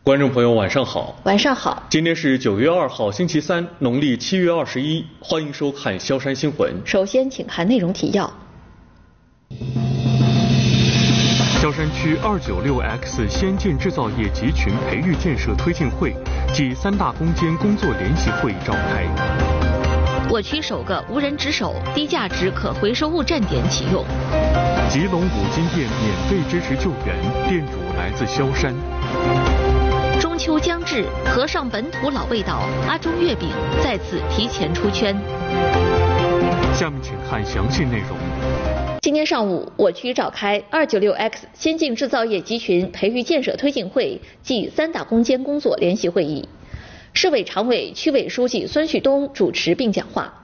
观众朋友晚上好。 晚上好。 今天是9月2号星期三，农历7月21，欢迎收看萧山新闻。 首先请看内容提要。 萧山区296X 先进制造业集群培育建设推进会暨3大攻坚工作联席会召开。 我区首个无人值守、低价值可回收物站点启用。 吉隆五金店免费支持救援，店主来自萧山。 中秋将至，和尚本土老味道阿中月饼再次提前出圈。 下面请看详细内容。 今天上午，我区召开296X 先进制造业集群培育建设推进会暨3大攻坚工作联席会议。市委常委、区委书记孙旭东主持并讲话。